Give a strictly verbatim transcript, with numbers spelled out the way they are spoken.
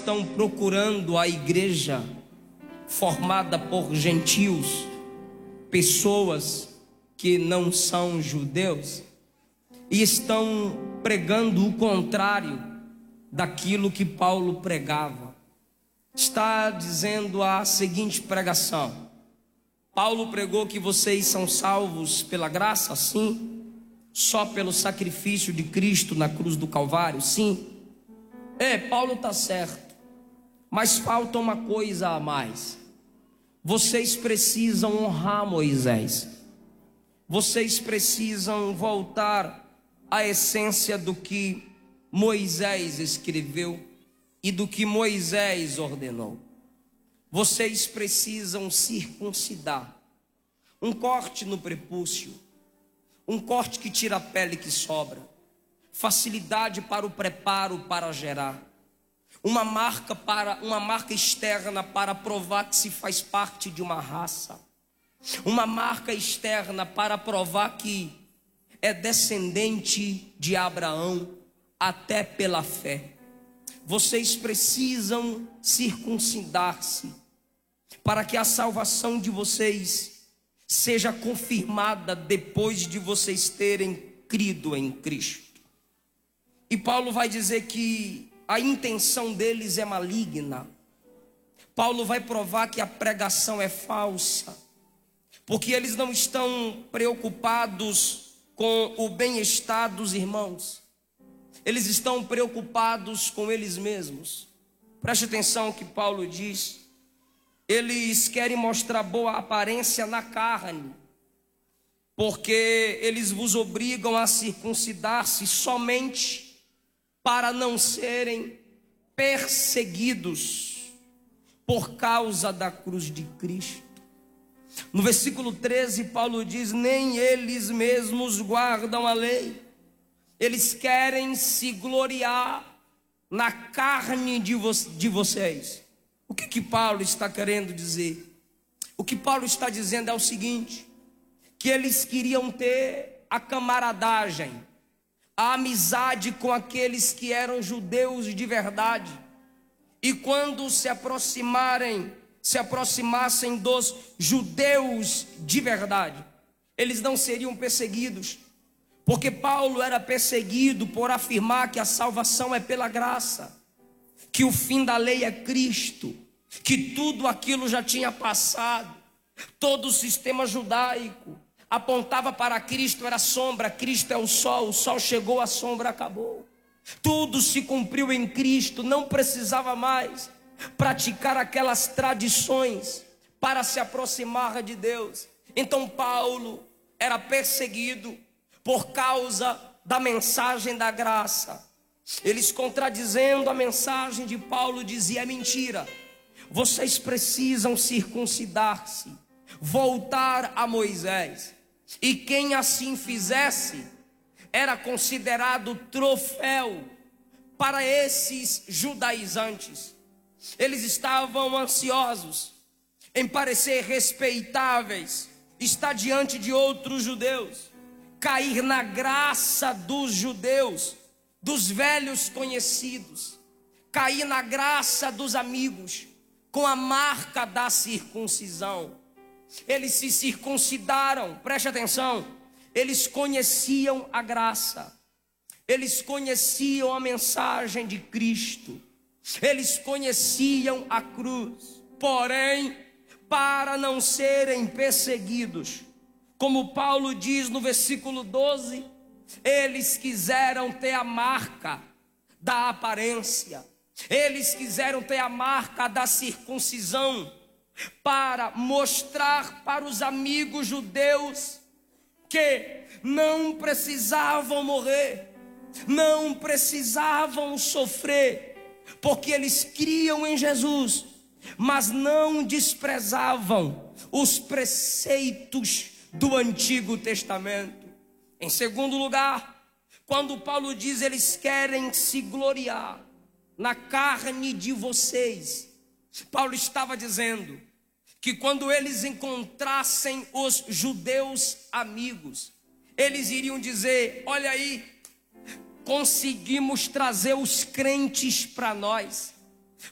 estão procurando a igreja formada por gentios, pessoas que não são judeus, e estão pregando o contrário daquilo que Paulo pregava. Está dizendo a seguinte pregação: Paulo pregou que vocês são salvos pela graça, sim. Só pelo sacrifício de Cristo na cruz do Calvário, sim. É, Paulo está certo, mas falta uma coisa a mais. Vocês precisam honrar Moisés. Vocês precisam voltar à essência do que Moisés escreveu e do que Moisés ordenou. Vocês precisam circuncidar. Um corte no prepúcio, um corte que tira a pele que sobra, facilidade para o preparo para gerar, uma marca para uma marca externa para provar que se faz parte de uma raça, uma marca externa para provar que é descendente de Abraão até pela fé. Vocês precisam circuncidar-se para que a salvação de vocês seja confirmada depois de vocês terem crido em Cristo. E Paulo vai dizer que a intenção deles é maligna. Paulo vai provar que a pregação é falsa, porque eles não estão preocupados com o bem-estar dos irmãos. Eles estão preocupados com eles mesmos. Preste atenção no que Paulo diz. Eles querem mostrar boa aparência na carne, porque eles vos obrigam a circuncidar-se somente para não serem perseguidos por causa da cruz de Cristo. No versículo treze, Paulo diz: nem eles mesmos guardam a lei. Eles querem se gloriar na carne de, vo de vocês. O que que Paulo está querendo dizer? O que Paulo está dizendo é o seguinte: que eles queriam ter a camaradagem, a amizade com aqueles que eram judeus de verdade, e quando se aproximarem, se aproximassem dos judeus de verdade, eles não seriam perseguidos, porque Paulo era perseguido por afirmar que a salvação é pela graça, que o fim da lei é Cristo, que tudo aquilo já tinha passado. Todo o sistema judaico apontava para Cristo, era sombra, Cristo é o sol, o sol chegou, a sombra acabou. Tudo se cumpriu em Cristo, não precisava mais praticar aquelas tradições para se aproximar de Deus. Então Paulo era perseguido por causa da mensagem da graça. Eles, contradizendo a mensagem de Paulo, diziam: é mentira, vocês precisam circuncidar-se, voltar a Moisés. E quem assim fizesse era considerado troféu para esses judaizantes. Eles estavam ansiosos em parecer respeitáveis, estar diante de outros judeus, cair na graça dos judeus, dos velhos conhecidos, cair na graça dos amigos, com a marca da circuncisão. Eles se circuncidaram, preste atenção, eles conheciam a graça, eles conheciam a mensagem de Cristo, eles conheciam a cruz, porém, para não serem perseguidos, como Paulo diz no versículo doze, eles quiseram ter a marca da aparência, eles quiseram ter a marca da circuncisão, para mostrar para os amigos judeus que não precisavam morrer, não precisavam sofrer, porque eles criam em Jesus, mas não desprezavam os preceitos do Antigo Testamento. Em segundo lugar, quando Paulo diz eles querem se gloriar na carne de vocês, Paulo estava dizendo que quando eles encontrassem os judeus amigos, eles iriam dizer: olha aí, conseguimos trazer os crentes para nós.